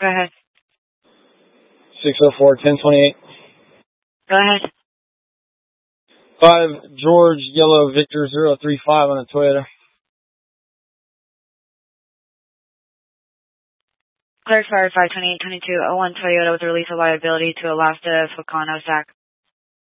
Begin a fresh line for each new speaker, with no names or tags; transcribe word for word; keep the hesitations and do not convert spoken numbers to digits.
Go ahead.
six oh four, ten twenty-eight.
Go ahead.
five George Yellow Victor zero three five on a Toyota.
Clear expired five twenty-eight twenty-two oh one Toyota with release of liability to Alaska Focano S A C.